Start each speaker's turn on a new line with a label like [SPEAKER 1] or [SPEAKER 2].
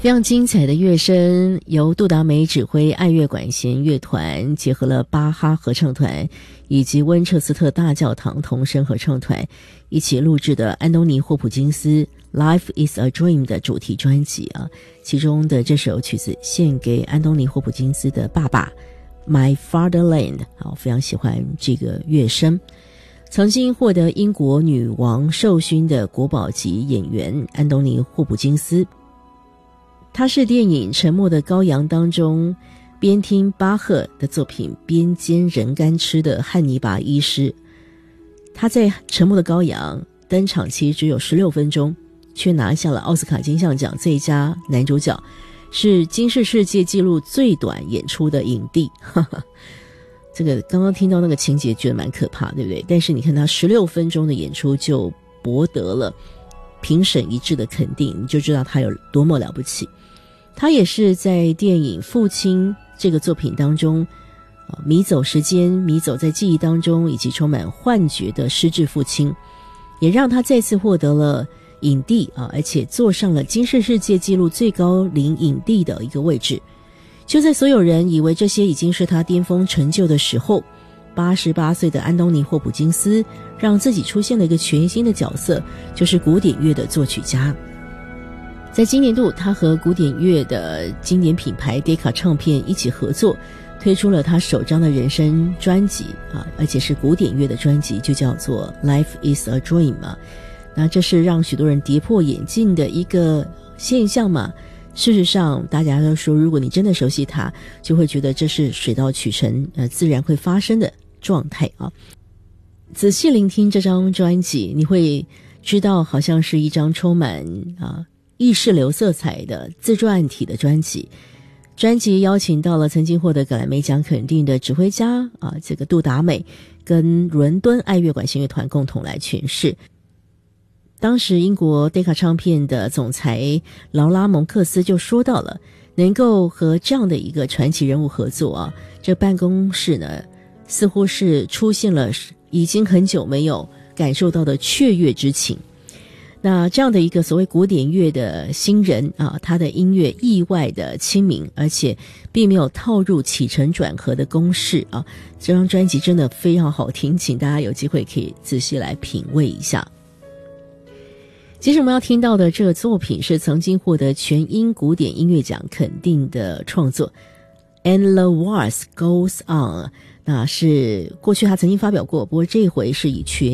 [SPEAKER 1] 非常精彩的乐声，由杜达美指挥爱乐管弦乐团，结合了巴哈合唱团以及温彻斯特大教堂童声合唱团一起录制的安东尼霍普金斯 Life is a Dream 的主题专辑啊，其中的这首曲子献给安东尼霍普金斯的爸爸 My Fatherland， 好，非常喜欢这个乐声。曾经获得英国女王授勋的国宝级演员安东尼霍普金斯，他是电影《沉默的羔羊》当中边听巴赫的作品边煎人干吃的汉尼拔医师。他在《沉默的羔羊》登场期只有16分钟，却拿下了奥斯卡金像奖最佳男主角，是金氏世界纪录最短演出的影帝。这个刚刚听到那个情节觉得蛮可怕，对不对？但是你看他16分钟的演出就博得了评审一致的肯定，你就知道他有多么了不起。他也是在电影《父亲》这个作品当中迷走时间，迷走在记忆当中，以及充满幻觉的失智父亲，也让他再次获得了影帝而且坐上了金氏世界纪录最高龄影帝的一个位置。就在所有人以为这些已经是他巅峰成就的时候，88岁的安东尼霍普金斯让自己出现了一个全新的角色，就是古典乐的作曲家。在今年度，他和古典乐的经典品牌 Decca 唱片一起合作，推出了他首张的人声专辑而且是古典乐的专辑，就叫做 Life is a Dream 那这是让许多人跌破眼镜的一个现象嘛。事实上大家都说，如果你真的熟悉它，就会觉得这是水到渠成自然会发生的状态仔细聆听这张专辑，你会知道好像是一张充满意识流色彩的自传体的专辑。专辑邀请到了曾经获得格莱美奖肯定的指挥家这个杜达美跟伦敦爱乐管弦乐团共同来诠释。当时英国 Decca 唱片的总裁劳拉蒙克斯就说到了，能够和这样的一个传奇人物合作这办公室呢似乎是出现了已经很久没有感受到的雀跃之情。那这样的一个所谓古典乐的新人他的音乐意外的亲民，而且并没有套入起承转合的公式这张专辑真的非常好听，请大家有机会可以仔细来品味一下。其实我们要听到的这个作品是曾经获得全英古典音乐奖肯定的创作 And the Waltz Goes On， 那是过去他曾经发表过，不过这回是以全